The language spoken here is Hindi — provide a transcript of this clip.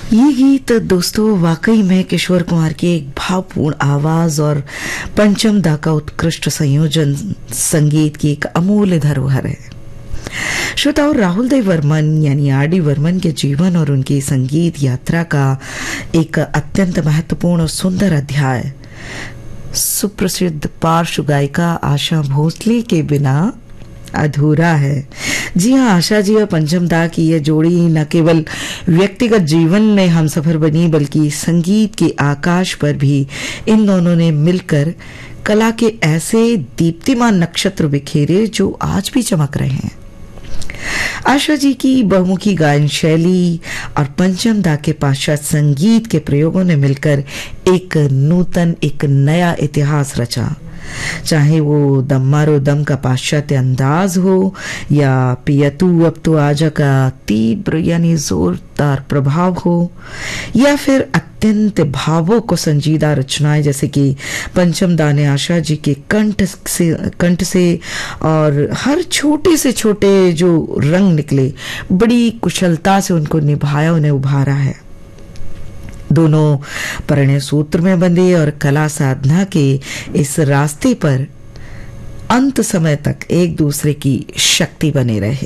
ये गीत दोस्तों वाकई में किशोर कुमार की एक भावपूर्ण आवाज और पंचम दा का उत्कृष्ट संयोजन संगीत की एक अमूल्य धरोहर है। श्रोताओं, राहुल देव वर्मन यानी आर डी वर्मन के जीवन और उनकी संगीत यात्रा का एक अत्यंत महत्वपूर्ण और सुंदर अध्याय सुप्रसिद्ध पार्श्व गायिका आशा भोसले के बिना अधूरा है। जी हाँ, आशा जी और पंचम दा की यह जोड़ी न केवल व्यक्तिगत जीवन में हमसफर बनी बल्कि संगीत के आकाश पर भी इन दोनों ने मिलकर कला के ऐसे दीप्तिमान नक्षत्र बिखेरे जो आज भी चमक रहे हैं। आशा जी की बहुमुखी गायन शैली और पंचम दा के पाश्चात्य संगीत के प्रयोगों ने मिलकर एक नया इतिहास रचा। चाहे वो दम मारो दम का पाश्चात्य अंदाज हो या पियतू अब तो आजा का तीव्र यानी जोरदार प्रभाव हो या फिर अत्यंत भावों को संजीदा रचनाएं जैसे कि पंचम दा ने आशा जी के कंठ से और हर छोटे से छोटे जो रंग निकले बड़ी कुशलता से उनको निभाया, उन्हें उभारा है। दोनों परिणय सूत्र में बंधे और कला साधना के इस रास्ते पर अंत समय तक एक दूसरे की शक्ति बने रहे।